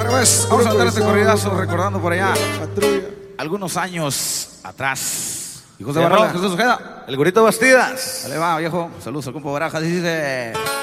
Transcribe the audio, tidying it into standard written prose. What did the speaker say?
pues, vamos a dar este corridazo recordando por allá Patrulla. algunos años atrás. Hijos de Sí, Barrón, rola. Jesús Ojeda. El Gorito Bastidas. Dale va, viejo. Saludos al compa Barajas. Dice...